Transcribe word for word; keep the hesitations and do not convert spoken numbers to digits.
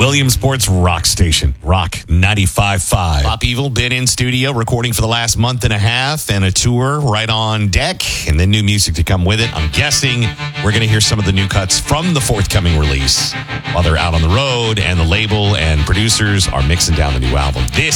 Williamsport's rock station, Rock ninety-five point five. Pop Evil been in studio recording for the last month and a half and a tour right on deck and then new music to come with it. I'm guessing we're going to hear some of the new cuts from the forthcoming release while they're out on the road and the label and producers are mixing down the new album. This